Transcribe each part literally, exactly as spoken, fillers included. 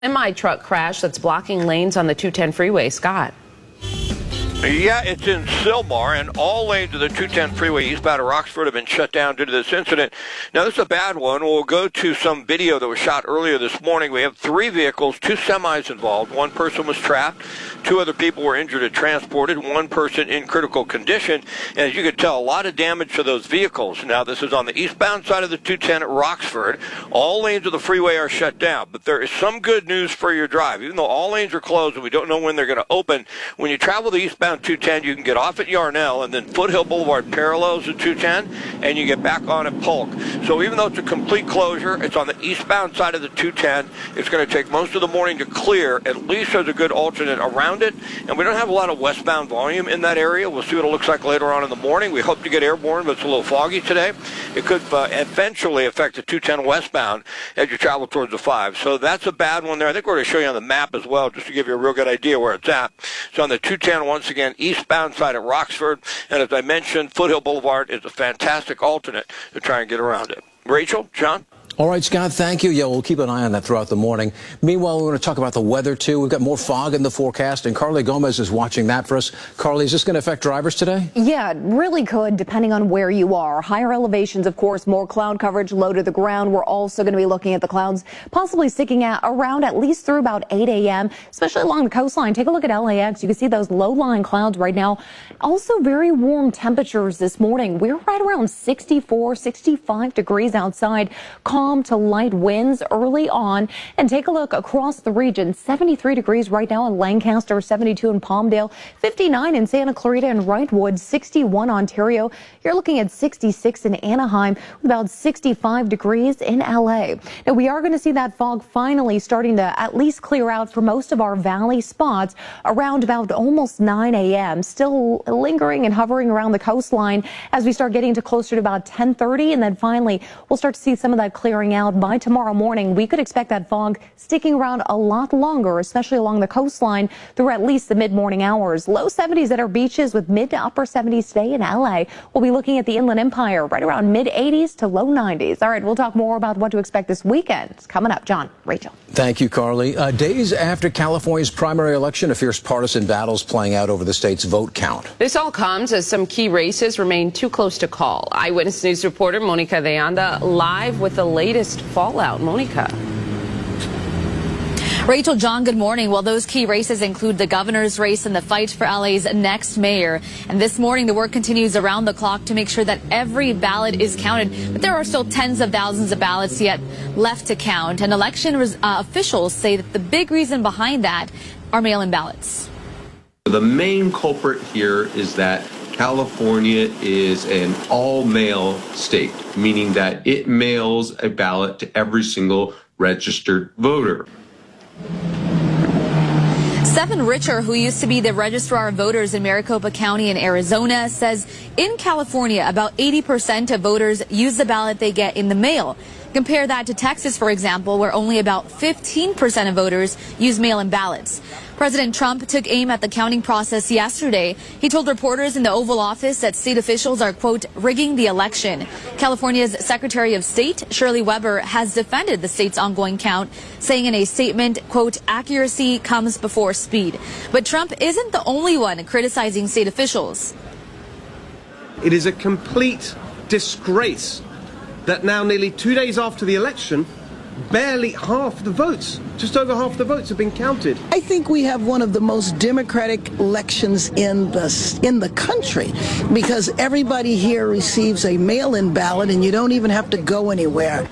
Semi-truck crash that's blocking lanes on the two ten freeway. Scott. Yeah, it's in Sylmar, and all lanes of the two ten freeway eastbound to Roxford have been shut down due to this incident. Now, this is a bad one. We'll go to some video that was shot earlier this morning. We have three vehicles, two semis involved. One person was trapped. Two other people were injured and transported. One person in critical condition. And as you can tell, a lot of damage to those vehicles. Now, this is on the eastbound side of the two ten at Roxford. All lanes of the freeway are shut down, but there is some good news for your drive. Even though all lanes are closed and we don't know when they're going to open, when you travel the eastbound two ten, you can get off at Yarnell, and then Foothill Boulevard parallels the two ten, and you get back on at Polk. So even though it's a complete closure, it's on the eastbound side of the two ten. It's going to take most of the morning to clear. At least there's a good alternate around it, and we don't have a lot of westbound volume in that area. We'll see what it looks like later on in the morning. We hope to get airborne, but it's a little foggy today. It could uh, eventually affect the two ten westbound as you travel towards the five. So that's a bad one there. I think we're going to show you on the map as well, just to give you a real good idea where it's at. So on the two ten, once again, eastbound side at Roxford, and as I mentioned, Foothill Boulevard is a fantastic alternate to try and get around it. Rachel, John? All right, Scott, thank you. Yeah, we'll keep an eye on that throughout the morning. Meanwhile, we're going to talk about the weather, too. We've got more fog in the forecast, and Carly Gomez is watching that for us. Carly, is this going to affect drivers today? Yeah, it really could, depending on where you are. Higher elevations, of course, more cloud coverage low to the ground. We're also going to be looking at the clouds possibly sticking out around at least through about eight a m, especially along the coastline. Take a look at L A X. You can see those low-lying clouds right now. Also very warm temperatures this morning. We're right around sixty-four, sixty-five degrees outside. Calm to light winds early on. And take a look across the region. seventy-three degrees right now in Lancaster, seventy-two in Palmdale, fifty-nine in Santa Clarita and Wrightwood, sixty-one Ontario. You're looking at sixty-six in Anaheim, about sixty-five degrees in L A. Now, we are going to see that fog finally starting to at least clear out for most of our valley spots around about almost nine a m Still lingering and hovering around the coastline as we start getting to closer to about ten thirty, and then finally we'll start to see some of that clearing out by tomorrow morning. We could expect that fog sticking around a lot longer, especially along the coastline through at least the mid-morning hours. Low seventies at our beaches with mid to upper seventies today in L A. We'll be looking at the Inland Empire right around mid eighties to low nineties. All right, we'll talk more about what to expect this weekend. It's coming up. John, Rachel. Thank you, Carly. Uh, days after California's primary election, a fierce partisan battle is playing out over the state's vote count. This all comes as some key races remain too close to call. Eyewitness News reporter Monica de Anda live with the latest fallout. Monica. Rachel, John, good morning. Well, those key races include the governor's race and the fight for L A's next mayor. And this morning, the work continues around the clock to make sure that every ballot is counted. But there are still tens of thousands of ballots yet left to count. And election uh, officials say that the big reason behind that are mail-in ballots. The main culprit here is that California is an all-mail state, meaning that it mails a ballot to every single registered voter. Stephen Richer, who used to be the registrar of voters in Maricopa County in Arizona, says in California, about eighty percent of voters use the ballot they get in the mail. Compare that to Texas, for example, where only about fifteen percent of voters use mail-in ballots. President Trump took aim at the counting process yesterday. He told reporters in the Oval Office that state officials are, quote, rigging the election. California's Secretary of State, Shirley Weber, has defended the state's ongoing count, saying in a statement, quote, accuracy comes before speed. But Trump isn't the only one criticizing state officials. It is a complete disgrace that now, nearly two days after the election, barely half the votes, just over half the votes have been counted. I think we have one of the most democratic elections in the in the country, because everybody here receives a mail-in ballot and you don't even have to go anywhere.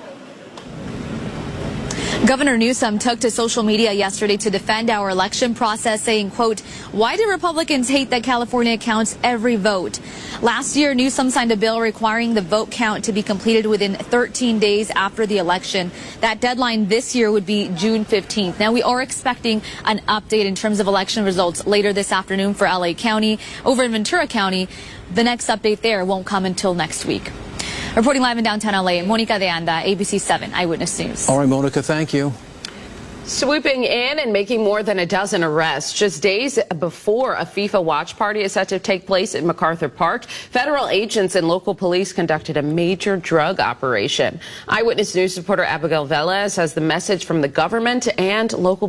Governor Newsom took to social media yesterday to defend our election process, saying, quote, why do Republicans hate that California counts every vote? Last year, Newsom signed a bill requiring the vote count to be completed within thirteen days after the election. That deadline this year would be June fifteenth. Now, we are expecting an update in terms of election results later this afternoon for L A County. Over in Ventura County, the next update there won't come until next week. Reporting live in downtown L A, Monica de Anda, A B C seven Eyewitness News. All right, Monica, thank you. Swooping in and making more than a dozen arrests just days before a FIFA watch party is set to take place in MacArthur Park, federal agents and local police conducted a major drug operation. Eyewitness News reporter Abigail Velez has the message from the government and local